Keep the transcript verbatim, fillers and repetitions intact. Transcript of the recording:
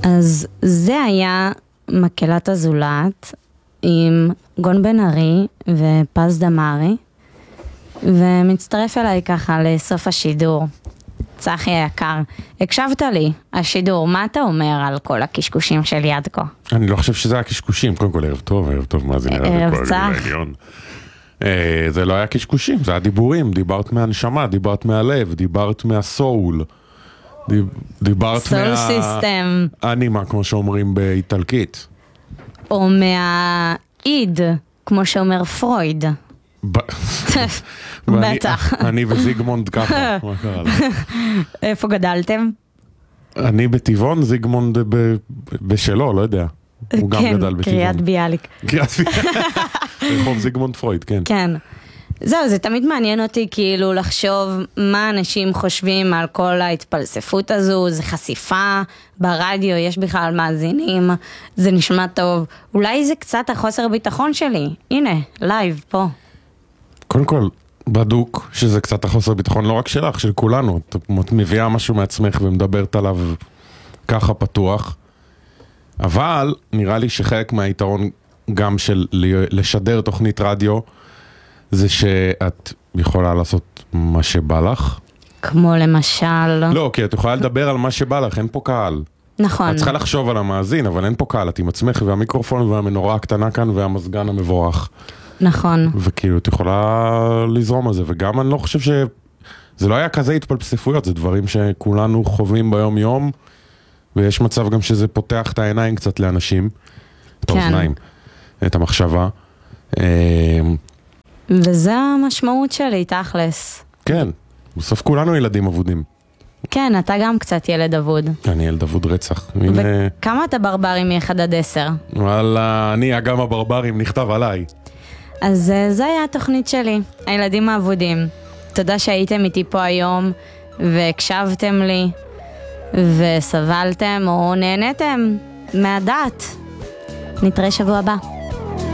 אז זה היה מקהלת הזולת עם גון בן ארי ופז דמרי, ומצטרף אליי ככה לסוף השידור. צחי היקר, הקשבת לי, השידור, מה אתה אומר על כל הקשקושים שלי עד כה? אני לא חושב שזה היה קשקושים, קודם כל ערב טוב, ערב טוב, מה זה נראה? ערב צח. זה לא היה קשקושים, זה היה דיבורים, דיברת מהנשמה, דיברת מהלב, דיברת מהסול, דיברת סול מה... סיסטם. אנימה, כמו שאומרים באיטלקית. או מהאיד, כמו שאומר פרויד. בטח. אני וזיגמונד ככה, מה קרה לה? איפה גדלתם? אני בטבעון, זיגמונד בשלו, לא יודע. הוא גם גדל בטבעון. כן, קריית ביאליק. קריית ביאליק. רחוב זיגמונד פרויד, כן. כן. זהו, זה תמיד מעניין אותי כאילו לחשוב מה אנשים חושבים על כל ההתפלספות הזו, זה חשיפה ברדיו, יש בכלל מאזינים, זה נשמע טוב. אולי זה קצת החוסר ביטחון שלי. הנה, לייב, פה. קודם כל, בדוק שזה קצת החוסר ביטחון, לא רק שלך, של כולנו. את מביאה משהו מעצמך ומדברת עליו ככה פתוח. אבל נראה לי שחלק מהיתרון גם של לשדר תוכנית רדיו, זה שאת יכולה לעשות מה שבא לך. כמו למשל... לא, כי את יכולה לדבר על מה שבא לך, אין פה קהל. נכון. את צריכה לחשוב על המאזין, אבל אין פה קהל, את עם עצמך והמיקרופון והמנורה הקטנה כאן והמזגן המבורך. נכון. וכאילו, את יכולה לזרום על זה, וגם אני לא חושב ש... זה לא היה כזה התפלספויות, זה דברים שכולנו חווים ביום יום, ויש מצב גם שזה פותח את העיניים קצת לאנשים, את האוזניים, את המחשבה. וזה המשמעות שלי, תכלס. כן, בסוף כולנו ילדים אבודים. כן, אתה גם קצת ילד אבוד. אני ילד אבוד רצח. וכמה אתה ברברים מ-אחד עד עשר? וואלה, אני אגם הברברים, נכתב עליי. אז זה היה התוכנית שלי, הילדים האבודים. תודה שהייתם איתי פה היום, והקשבתם לי, וסבלתם או נהניתם מהדעת. נתראה שבוע הבא.